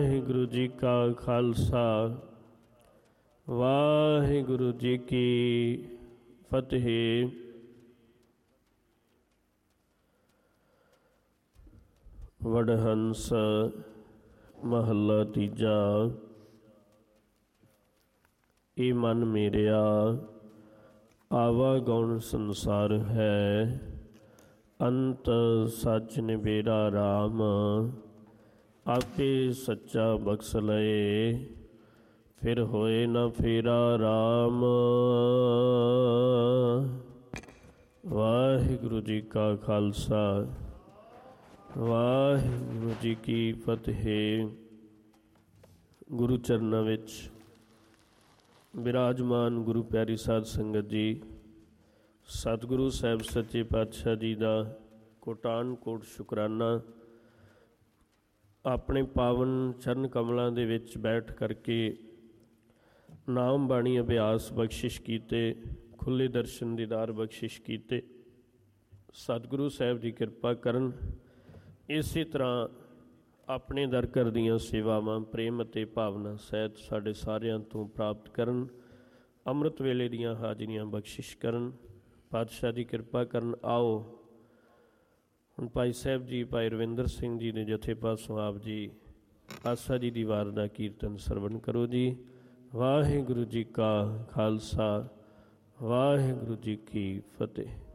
ਵਾਹਿਗੁਰੂ ਜੀ ਕਾ ਖਾਲਸਾ ਵਾਹਿਗੁਰੂ ਜੀ ਕੀ ਫਤਿਹ। ਵਡਹੰਸ ਮਹੱਲਾ ਤੀਜਾ। ਏ ਮਨ ਮੇਰਿਆ ਆਵਾਗੁਣ ਸੰਸਾਰ ਹੈ, ਅੰਤ ਸੱਚ ਨਿਬੇੜਾ ਰਾਮ। ਆਪੇ ਸੱਚਾ ਬਖਸ਼ ਲਏ, ਫਿਰ ਹੋਏ ਨਾ ਫੇਰਾ ਰਾਮ। ਵਾਹਿਗੁਰੂ ਜੀ ਕਾ ਖਾਲਸਾ ਵਾਹਿਗੁਰੂ ਜੀ ਕੀ ਫਤਿਹ। ਗੁਰੂ ਚਰਨਾਂ ਵਿੱਚ ਬਿਰਾਜਮਾਨ ਗੁਰੂ ਪਿਆਰੀ ਸਾਧ ਸੰਗਤ ਜੀ, ਸਤਿਗੁਰੂ ਸਾਹਿਬ ਸੱਚੇ ਪਾਤਸ਼ਾਹ ਜੀ ਦਾ ਕੋਟਾਨ ਕੋਟ ਸ਼ੁਕਰਾਨਾ। ਆਪਣੇ ਪਾਵਨ ਚਰਨ ਕਮਲਾਂ ਦੇ ਵਿੱਚ ਬੈਠ ਕਰਕੇ ਨਾਮ ਬਾਣੀ ਅਭਿਆਸ ਬਖਸ਼ਿਸ਼ ਕੀਤੇ, ਖੁੱਲ੍ਹੇ ਦਰਸ਼ਨ ਦੀਦਾਰ ਬਖਸ਼ਿਸ਼ ਕੀਤੇ। ਸਤਿਗੁਰੂ ਸਾਹਿਬ ਦੀ ਕਿਰਪਾ ਕਰਨ, ਇਸੇ ਤਰ੍ਹਾਂ ਆਪਣੇ ਦਰ ਘਰ ਦੀਆਂ ਸੇਵਾਵਾਂ ਪ੍ਰੇਮ ਅਤੇ ਭਾਵਨਾ ਸਹਿਤ ਸਾਡੇ ਸਾਰਿਆਂ ਤੋਂ ਪ੍ਰਾਪਤ ਕਰਨ। ਅੰਮ੍ਰਿਤ ਵੇਲੇ ਦੀਆਂ ਹਾਜ਼ਰੀਆਂ ਬਖਸ਼ਿਸ਼ ਕਰਨ, ਪਾਤਸ਼ਾਹ ਦੀ ਕਿਰਪਾ ਕਰਨ। ਆਓ ਹੁਣ ਭਾਈ ਸਾਹਿਬ ਜੀ, ਭਾਈ ਰਵਿੰਦਰ ਸਿੰਘ ਜੀ ਦੇ ਜਥੇ ਪਾਸੋਂ ਆਪ ਜੀ ਆਸਾ ਜੀ ਦੀ ਵਾਰ ਦਾ ਕੀਰਤਨ ਸਰਵਣ ਕਰੋ ਜੀ। ਵਾਹਿਗੁਰੂ ਜੀ ਕਾ ਖਾਲਸਾ ਵਾਹਿਗੁਰੂ ਜੀ ਕੀ ਫਤਿਹ।